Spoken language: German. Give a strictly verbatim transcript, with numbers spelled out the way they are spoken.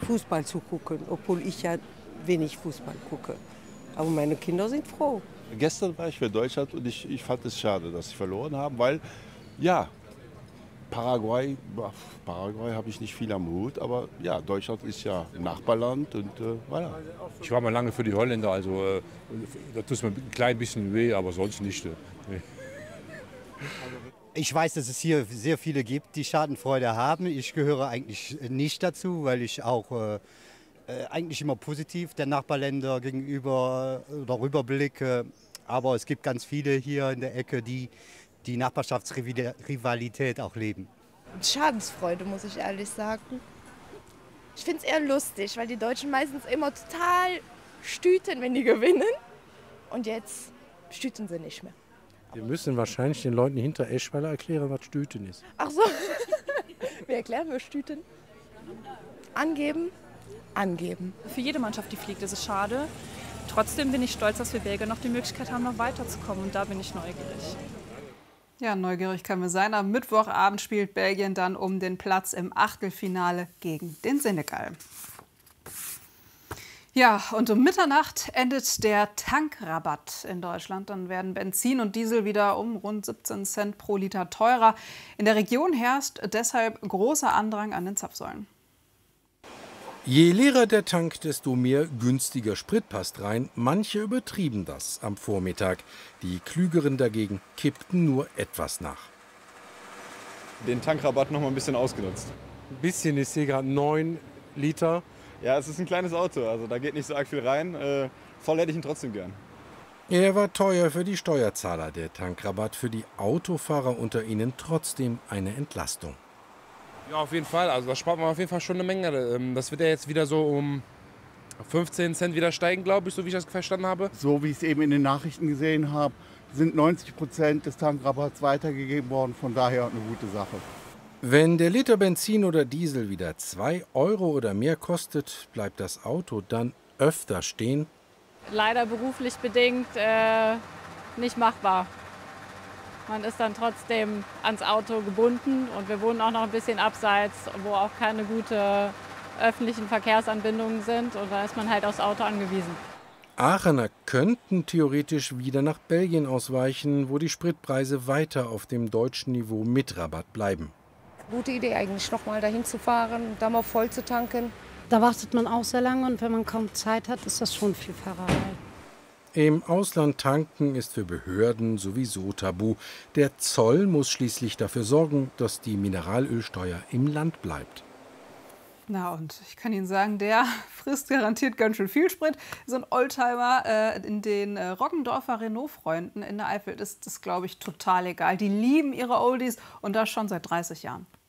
Fußball zu gucken, obwohl ich ja wenig Fußball gucke. Aber meine Kinder sind froh. Gestern war ich für Deutschland und ich, ich fand es schade, dass sie verloren haben, weil, ja, Paraguay, Paraguay habe ich nicht viel am Hut, aber ja, Deutschland ist ja Nachbarland und äh, voilà. Ich war mal lange für die Holländer, also äh, da tut es mir ein klein bisschen weh, aber sonst nicht. Äh, nee. Ich weiß, dass es hier sehr viele gibt, die Schadenfreude haben. Ich gehöre eigentlich nicht dazu, weil ich auch äh, eigentlich immer positiv der Nachbarländer gegenüber äh, darüber blicke. Aber es gibt ganz viele hier in der Ecke, die die Nachbarschaftsrivalität auch leben. Schadensfreude, muss ich ehrlich sagen. Ich finde es eher lustig, weil die Deutschen meistens immer total stüten, wenn die gewinnen. Und jetzt stüten sie nicht mehr. Wir müssen wahrscheinlich den Leuten hinter Eschweiler erklären, was Stüten ist. Ach so, wie erklären wir Stüten? Angeben, angeben. Für jede Mannschaft, die fliegt, ist es schade. Trotzdem bin ich stolz, dass wir Belgier noch die Möglichkeit haben, noch weiterzukommen. Und da bin ich neugierig. Ja, neugierig können wir sein. Am Mittwochabend spielt Belgien dann um den Platz im Achtelfinale gegen den Senegal. Ja, und um Mitternacht endet der Tankrabatt in Deutschland. Dann werden Benzin und Diesel wieder um rund siebzehn Cent pro Liter teurer. In der Region herrscht deshalb großer Andrang an den Zapfsäulen. Je leerer der Tank, desto mehr günstiger Sprit passt rein. Manche übertrieben das am Vormittag. Die Klügeren dagegen kippten nur etwas nach. Den Tankrabatt noch mal ein bisschen ausgenutzt. Ein bisschen, ich sehe gerade neun Liter. Ja, es ist ein kleines Auto, also da geht nicht so arg viel rein. Äh, voll hätte ich ihn trotzdem gern. Er war teuer für die Steuerzahler, der Tankrabatt, für die Autofahrer unter ihnen trotzdem eine Entlastung. Ja, auf jeden Fall. Also da spart man auf jeden Fall schon eine Menge. Das wird ja jetzt wieder so um fünfzehn Cent wieder steigen, glaube ich, so wie ich das verstanden habe. So wie ich es eben in den Nachrichten gesehen habe, sind neunzig Prozent des Tankrabatts weitergegeben worden. Von daher eine gute Sache. Wenn der Liter Benzin oder Diesel wieder zwei Euro oder mehr kostet, bleibt das Auto dann öfter stehen. Leider beruflich bedingt äh, nicht machbar. Man ist dann trotzdem ans Auto gebunden und wir wohnen auch noch ein bisschen abseits, wo auch keine guten öffentlichen Verkehrsanbindungen sind und da ist man halt aufs Auto angewiesen. Aachener könnten theoretisch wieder nach Belgien ausweichen, wo die Spritpreise weiter auf dem deutschen Niveau mit Rabatt bleiben. Gute Idee eigentlich, noch mal dahin zu fahren, da mal voll zu tanken. Da wartet man auch sehr lange und wenn man kaum Zeit hat, ist das schon viel Fahrerei. Im Ausland tanken ist für Behörden sowieso tabu. Der Zoll muss schließlich dafür sorgen, dass die Mineralölsteuer im Land bleibt. Na und ich kann Ihnen sagen, der frisst garantiert ganz schön viel Sprit. So ein Oldtimer äh, in den äh, Roggendorfer Renault-Freunden in der Eifel ist das, glaube ich, total egal. Die lieben ihre Oldies und das schon seit dreißig Jahren.